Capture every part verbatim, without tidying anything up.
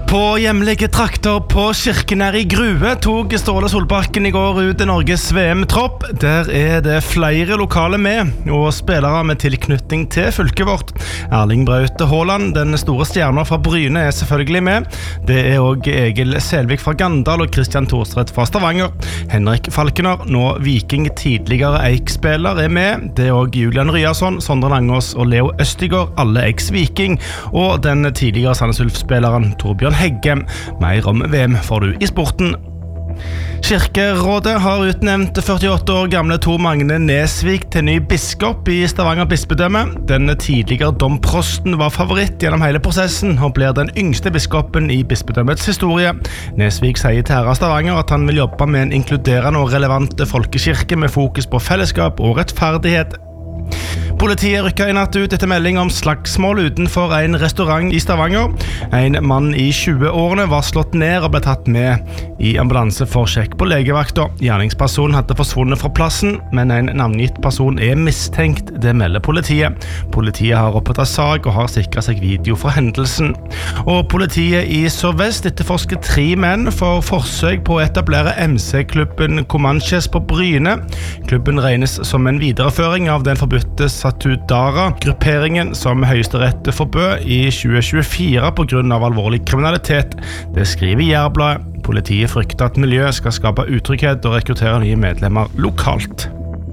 På hjemlige trakter på Kirkenær i Grue tog Ståle Solbakken i går ut i Norges V M-tropp. Der er det flere lokale med, og spillere med tilknytning til fylket vårt. Erling Braut Haaland, den store stjernen fra Bryne, er selvfølgelig med. Det er også Egil Selvik fra Gandal og Christian Thorstvedt fra Stavanger. Henrik Falkener, nå Viking tidligere Eik-spiller, er med. Det er også Julian Ryerson, Sondre Langås og Leo Østigård, alle eks-Viking, og den tidligere Sandnes Ulf-spilleren Torbjørn Hegge. Mer om V M får du i sporten. Kirkerådet har utnevnt førtiåtte år gamle Tor Magne Nesvik til ny biskop i Stavanger bispedømme. Den tidligere domprosten var favoritt gjennom hele prosessen og blir den yngste biskopen i bispedømmets historie. Nesvik sier til Herra Stavanger at han vil jobbe med en inkluderende og relevant folkekirke med fokus på fellesskap og rettferdighet. Politiet rykket i natt ut etter melding om slagsmål utenfor en restaurant i Stavanger. En mann i tjue-årene var slått ned og ble tatt med i ambulanse for sjekk på legevakta. Gjerningspersonen hadde forsvunnet fra plassen, men en navngitt person er mistenkt, det melder politiet. Politiet har opprettet sak og har sikret seg video fra hendelsen. Og politiet i Sør-Vest etterforsker tre menn for forsøk på å etablere M C-klubben Comanches på Bryne. Klubben regnes som en videreføring av den forbudte Satudara-grupperingen som Høyesterett forbød i tjue tjuefire på grunn av alvorlig kriminalitet. Det skriver Jærbladet. Politiet frykter at miljøet skal skape utrygghet og rekruttere nye medlemmer lokalt.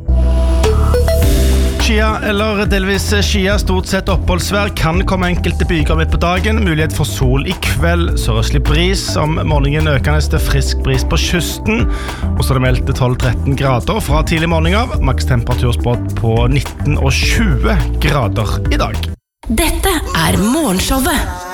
Skia eller delvis skia, stort sett oppholdsvær, kan komme enkelte byger midt på dagen. Mulighet for sol i kveld, sørøstlig bris, om morgenen økende til frisk bris på kysten. Og så er det meldt tolv til tretten grader fra tidlig morgen av. Maks temperaturspådd på nitten og tjue grader i dag. Dette er Morgenshowet.